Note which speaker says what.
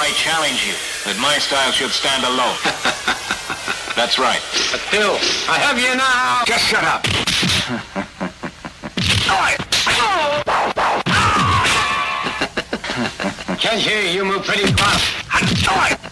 Speaker 1: I challenge you that my style should stand alone. That's right.
Speaker 2: But Bill, I have you now.
Speaker 1: Just shut up.
Speaker 2: Can't hear you move pretty fast.